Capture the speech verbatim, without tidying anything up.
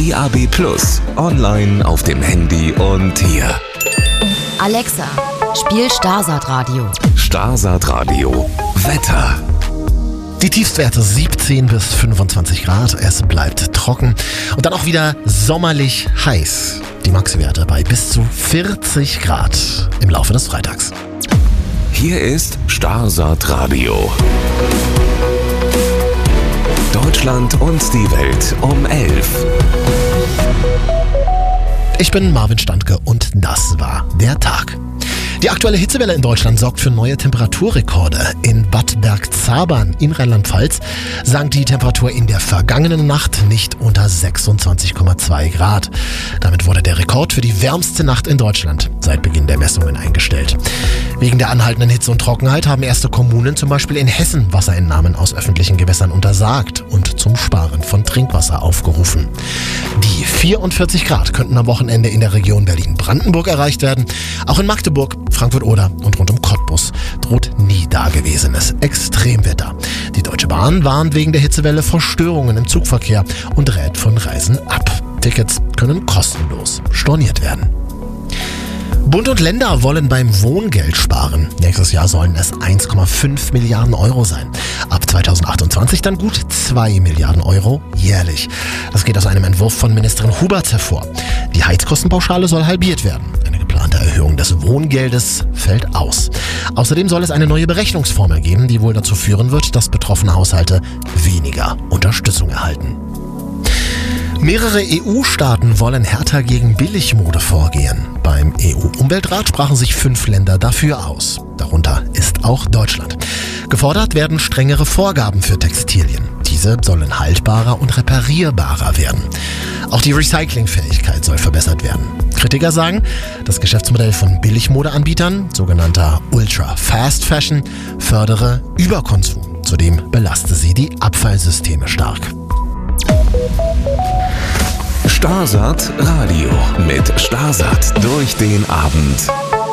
D A B plus, online auf dem Handy und hier. Alexa, spiel Starsat Radio. Starsat Radio. Wetter. Die Tiefstwerte siebzehn bis fünfundzwanzig Grad, es bleibt trocken und dann auch wieder sommerlich heiß. Die Maxwerte bei bis zu vierzig Grad im Laufe des Freitags. Hier ist Starsat Radio. Deutschland und die Welt um elf. Ich bin Marvin Standke und das war der Tag. Die aktuelle Hitzewelle in Deutschland sorgt für neue Temperaturrekorde. In Bad Bergzabern in Rheinland-Pfalz sank die Temperatur in der vergangenen Nacht nicht unter sechsundzwanzig Komma zwei Grad. Damit wurde der Rekord für die wärmste Nacht in Deutschland seit Beginn der Messungen eingestellt. Wegen der anhaltenden Hitze und Trockenheit haben erste Kommunen zum Beispiel in Hessen Wasserentnahmen aus öffentlichen Gewässern untersagt und zum Sparen von Trinkwasser aufgerufen. Die vierundvierzig Grad könnten am Wochenende in der Region Berlin-Brandenburg erreicht werden. Auch in Magdeburg, Frankfurt-Oder und rund um Cottbus droht nie dagewesenes Extremwetter. Die Deutsche Bahn warnt wegen der Hitzewelle vor Störungen im Zugverkehr und rät von Reisen ab. Tickets können kostenlos storniert werden. Bund und Länder wollen beim Wohngeld sparen. Nächstes Jahr sollen es eins Komma fünf Milliarden Euro sein. Ab zweitausendachtundzwanzig dann gut zwei Milliarden Euro jährlich. Das geht aus einem Entwurf von Ministerin Huberts hervor. Die Heizkostenpauschale soll halbiert werden. Eine geplante Erhöhung des Wohngeldes fällt aus. Außerdem soll es eine neue Berechnungsformel geben, die wohl dazu führen wird, dass betroffene Haushalte weniger Unterstützung erhalten. Mehrere E U-Staaten wollen härter gegen Billigmode vorgehen. Beim E U-Umweltrat sprachen sich fünf Länder dafür aus. Darunter ist auch Deutschland. Gefordert werden strengere Vorgaben für Textilien. Diese sollen haltbarer und reparierbarer werden. Auch die Recyclingfähigkeit soll verbessert werden. Kritiker sagen, das Geschäftsmodell von Billigmodeanbietern, sogenannter Ultra-Fast Fashion, fördere Überkonsum. Zudem belaste sie die Abfallsysteme stark. Starsat Radio mit Starsat durch den Abend.